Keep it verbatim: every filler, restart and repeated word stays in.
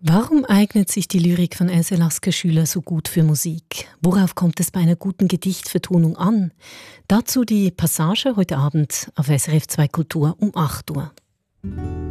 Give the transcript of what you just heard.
Warum eignet sich die Lyrik von Else Lasker-Schüler so gut für Musik? Worauf kommt es bei einer guten Gedichtvertonung an? Dazu die Passage heute Abend auf S R F zwei Kultur um acht Uhr.